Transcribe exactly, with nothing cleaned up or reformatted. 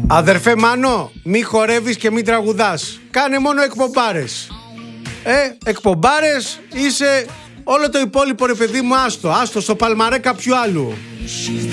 Αδερφέ Μάνο, μη χορεύεις και μη τραγουδάς. Κάνε μόνο εκπομπάρες. Ε, εκπομπάρες είσαι, όλο το υπόλοιπο ρε παιδί μου άστο. Άστο στο παλμαρέ κάποιου άλλου.